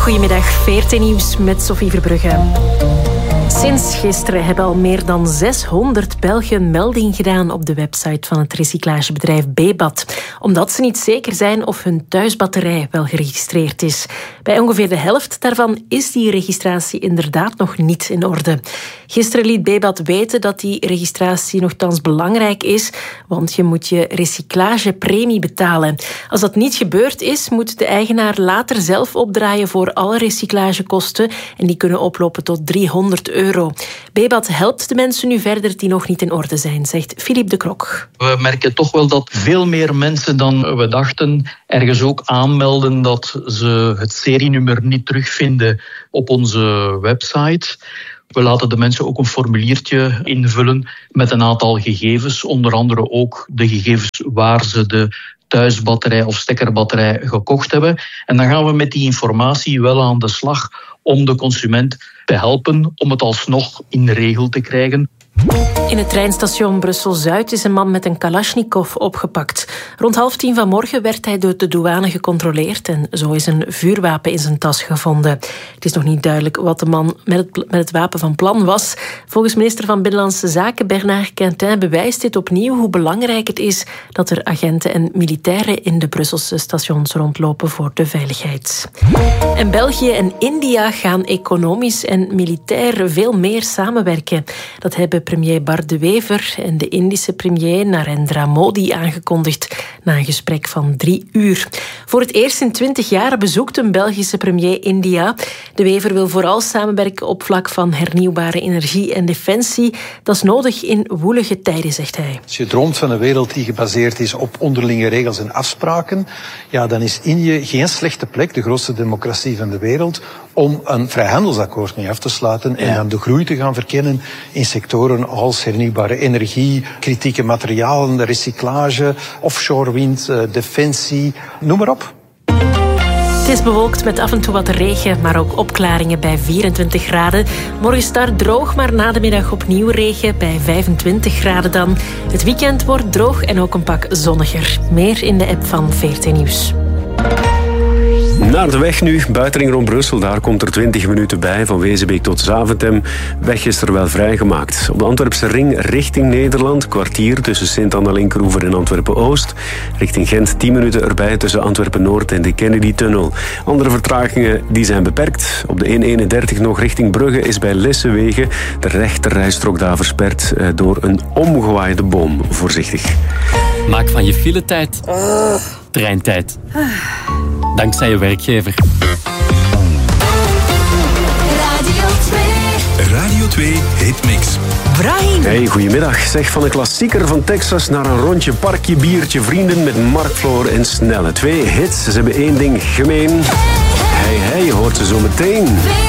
Goedemiddag, VRT Nieuws met Sophie Verbrugge. Sinds gisteren hebben al meer dan 600 Belgen een melding gedaan op de website van het recyclagebedrijf Bebat, omdat ze niet zeker zijn of hun thuisbatterij wel geregistreerd is. Bij ongeveer de helft daarvan is die registratie inderdaad nog niet in orde. Gisteren liet Bebat weten dat die registratie nogthans belangrijk is, want je moet je recyclagepremie betalen. Als dat niet gebeurd is, moet de eigenaar later zelf opdraaien voor alle recyclagekosten en die kunnen oplopen tot €300. Bebat helpt de mensen nu verder die nog niet in orde zijn, zegt Philippe de Krok. We merken toch wel dat veel meer mensen dan we dachten ergens ook aanmelden dat ze het serienummer niet terugvinden op onze website. We laten de mensen ook een formuliertje invullen met een aantal gegevens, onder andere ook de gegevens waar ze de thuisbatterij of stekkerbatterij gekocht hebben. En dan gaan we met die informatie wel aan de slag om de consument te helpen om het alsnog in de regel te krijgen. In het treinstation Brussel-Zuid is een man met een Kalashnikov opgepakt. Rond 9:30 vanmorgen werd hij door de douane gecontroleerd en zo is een vuurwapen in zijn tas gevonden. Het is nog niet duidelijk wat de man met het wapen van plan was. Volgens minister van Binnenlandse Zaken Bernard Quintin bewijst dit opnieuw hoe belangrijk het is dat er agenten en militairen in de Brusselse stations rondlopen voor de veiligheid. En België en India gaan economisch en militair veel meer samenwerken. Dat hebben premier Bart De Wever en de Indische premier Narendra Modi aangekondigd na een gesprek van 3 uur. Voor het eerst in 20 jaar bezoekt een Belgische premier India. De Wever wil vooral samenwerken op vlak van hernieuwbare energie en defensie. Dat is nodig in woelige tijden, zegt hij. Als je droomt van een wereld die gebaseerd is op onderlinge regels en afspraken, ja, dan is Indië geen slechte plek, de grootste democratie van de wereld, om een vrijhandelsakkoord mee af te sluiten en dan de groei te gaan verkennen in sectoren als hernieuwbare energie, kritieke materialen, recyclage, offshore wind, defensie, noem maar op. Het is bewolkt met af en toe wat regen, maar ook opklaringen bij 24 graden. Morgen start droog, maar na de middag opnieuw regen bij 25 graden dan. Het weekend wordt droog en ook een pak zonniger. Meer in de app van VRT Nieuws. Naar de weg nu, buitenring rond Brussel. Daar komt er 20 minuten bij, van Wezenbeek tot Zaventem. Weg is er wel vrijgemaakt. Op de Antwerpse ring richting Nederland, kwartier tussen Sint-Anna-Linkeroever en Antwerpen-Oost. Richting Gent 10 minuten erbij tussen Antwerpen-Noord en de Kennedy-tunnel. Andere vertragingen die zijn beperkt. Op de N31 nog richting Brugge is bij Lessewegen de rechterrijstrook daar versperd door een omgewaaide boom. Voorzichtig. Maak van je filetijd treintijd. Dankzij je werkgever. Radio 2 Hitmix. Brahim. Hey, goedemiddag. Zeg, van een klassieker van Texas naar een rondje parkje, biertje, vrienden met Mark, Floor en Snelle. 2 hits, ze hebben één ding gemeen. Hey, hey, hoort ze zo meteen.